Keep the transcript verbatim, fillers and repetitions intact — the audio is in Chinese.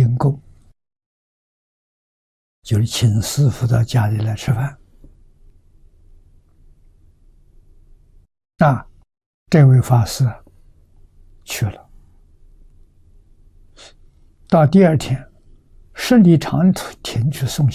因供，就是请师父到家里来吃饭。啊，这位法师去了。到第二天，十里长亭去送行。